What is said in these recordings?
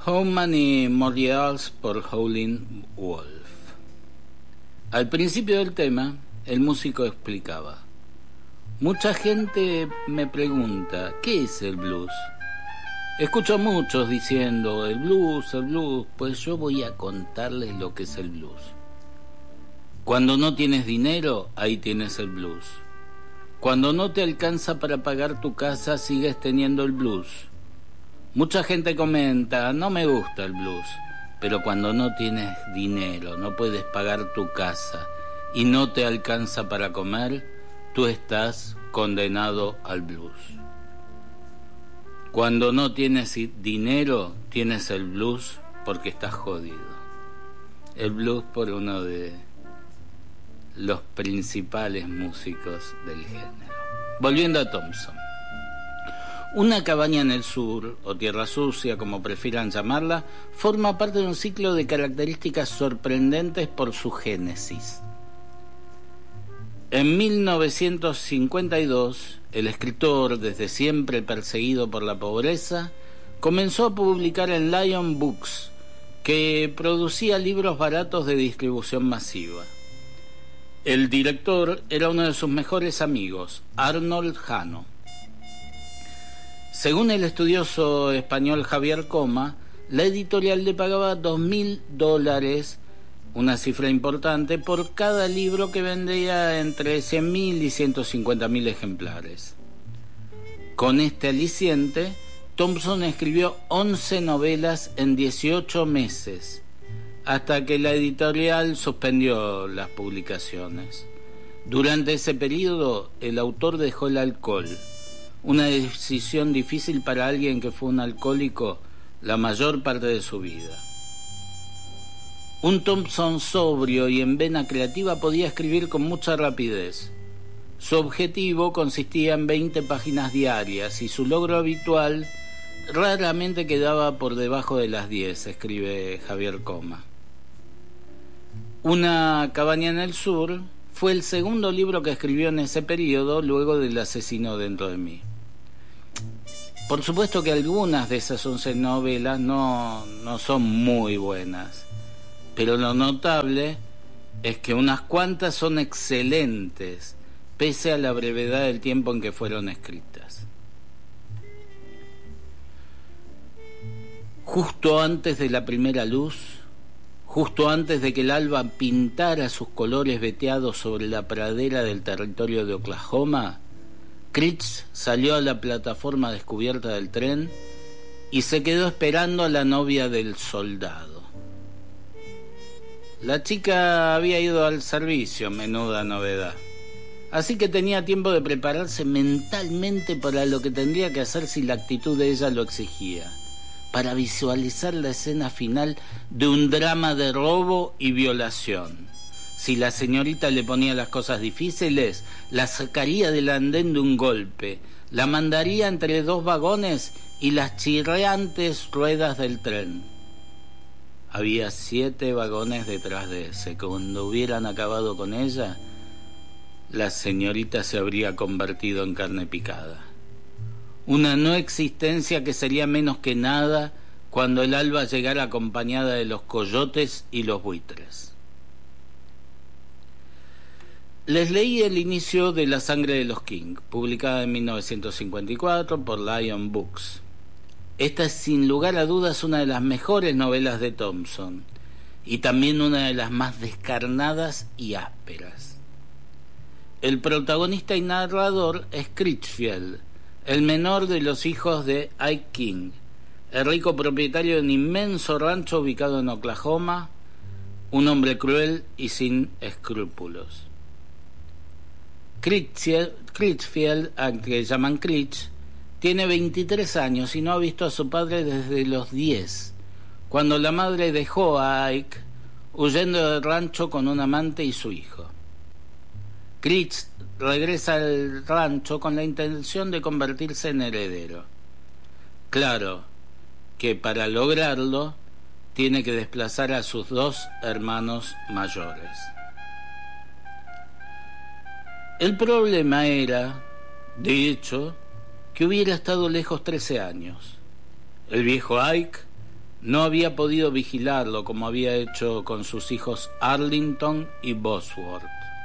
How Many More Years por Howlin' Wolf. Al principio del tema, el músico explicaba: mucha gente me pregunta, ¿qué es el blues? Escucho a muchos diciendo, el blues, pues yo voy a contarles lo que es el blues. Cuando no tienes dinero, ahí tienes el blues. Cuando no te alcanza para pagar tu casa, sigues teniendo el blues. Mucha gente comenta, no me gusta el blues, pero cuando no tienes dinero, no puedes pagar tu casa y no te alcanza para comer, tú estás condenado al blues. Cuando no tienes dinero, tienes el blues porque estás jodido. El blues por uno de los principales músicos del género. Volviendo a Thompson. Una cabaña en el sur, o tierra sucia, como prefieran llamarla, forma parte de un ciclo de características sorprendentes por su génesis. En 1952, el escritor, desde siempre perseguido por la pobreza, comenzó a publicar en Lion Books, que producía libros baratos de distribución masiva. El director era uno de sus mejores amigos, Arnold Jano. Según el estudioso español Javier Coma, la editorial le pagaba $2.000, una cifra importante, por cada libro que vendía entre 100.000 y 150.000 ejemplares. Con este aliciente, Thompson escribió 11 novelas en 18 meses, hasta que la editorial suspendió las publicaciones. Durante ese periodo, el autor dejó el alcohol, una decisión difícil para alguien que fue un alcohólico la mayor parte de su vida. Un Thompson sobrio y en vena creativa podía escribir con mucha rapidez. Su objetivo consistía en 20 páginas diarias y su logro habitual raramente quedaba por debajo de las 10, escribe Javier Coma. Una cabaña en el sur fue el segundo libro que escribió en ese periodo, luego del Asesino dentro de mí. Por supuesto que algunas de esas 11 novelas no son muy buenas, pero lo notable es que unas cuantas son excelentes, pese a la brevedad del tiempo en que fueron escritas. Justo antes de la primera luz, justo antes de que el alba pintara sus colores veteados sobre la pradera del territorio de Oklahoma, Creech salió a la plataforma descubierta del tren y se quedó esperando a la novia del soldado. La chica había ido al servicio, menuda novedad. Así que tenía tiempo de prepararse mentalmente para lo que tendría que hacer si la actitud de ella lo exigía, para visualizar la escena final de un drama de robo y violación. Si la señorita le ponía las cosas difíciles, la sacaría del andén de un golpe, la mandaría entre dos vagones y las chirriantes ruedas del tren. Había 7 vagones detrás de ese. Cuando hubieran acabado con ella, la señorita se habría convertido en carne picada. Una no existencia que sería menos que nada cuando el alba llegara acompañada de los coyotes y los buitres. Les leí el inicio de La sangre de los King, publicada en 1954 por Lion Books. Esta es sin lugar a dudas una de las mejores novelas de Thompson y también una de las más descarnadas y ásperas. El protagonista y narrador es Critchfield, el menor de los hijos de Ike King, el rico propietario de un inmenso rancho ubicado en Oklahoma, un hombre cruel y sin escrúpulos. Critchfield, al que llaman Critch, tiene 23 años y no ha visto a su padre desde los 10, cuando la madre dejó a Ike huyendo del rancho con un amante y su hijo. Critch regresa al rancho con la intención de convertirse en heredero. Claro que para lograrlo tiene que desplazar a sus 2 hermanos mayores. El problema era, de hecho, que hubiera estado lejos 13 años. El viejo Ike no había podido vigilarlo como había hecho con sus hijos Arlington y Bosworth.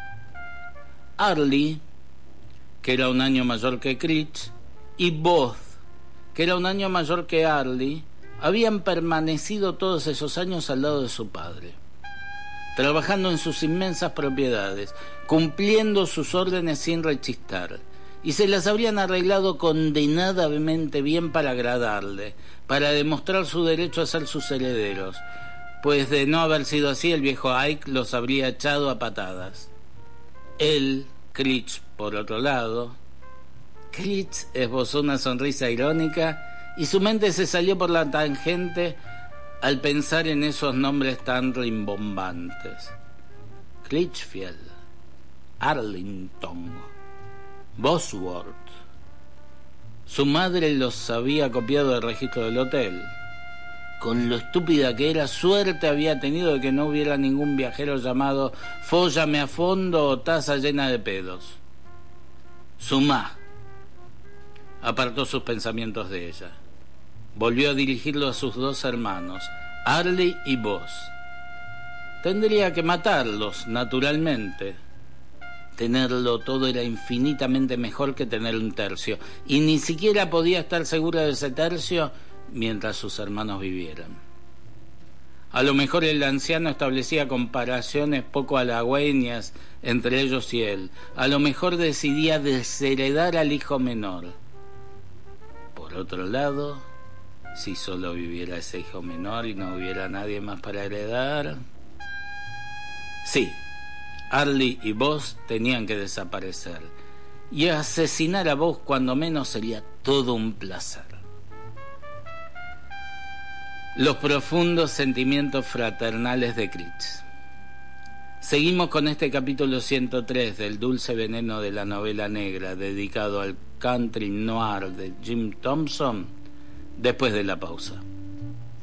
Arlie, que era un año mayor que Critch, y Booth, que era un año mayor que Arlie, habían permanecido todos esos años al lado de su padre, trabajando en sus inmensas propiedades, cumpliendo sus órdenes sin rechistar, y se las habrían arreglado condenadamente bien para agradarle, para demostrar su derecho a ser sus herederos, pues de no haber sido así el viejo Ike los habría echado a patadas. Él, Critch, por otro lado... Critch esbozó una sonrisa irónica y su mente se salió por la tangente al pensar en esos nombres tan rimbombantes. Critchfield, Arlington, Bosworth. Su madre los había copiado del registro del hotel. Con lo estúpida que era, suerte había tenido de que no hubiera ningún viajero llamado Fóllame a fondo o Taza llena de pedos. Su ma apartó sus pensamientos de ella. Volvió a dirigirlo a sus dos hermanos, Arlie y Buzz. Tendría que matarlos, naturalmente. Tenerlo todo era infinitamente mejor que tener un tercio, y ni siquiera podía estar segura de ese tercio mientras sus hermanos vivieran. A lo mejor el anciano establecía comparaciones poco halagüeñas entre ellos y él. A lo mejor decidía desheredar al hijo menor. Por otro lado, si solo viviera ese hijo menor y no hubiera nadie más para heredar... Sí, Arlie y Buzz tenían que desaparecer, y asesinar a Buzz cuando menos sería todo un placer. Los profundos sentimientos fraternales de Critch. Seguimos con este capítulo 103 del dulce veneno de la novela negra, dedicado al country noir de Jim Thompson, después de la pausa.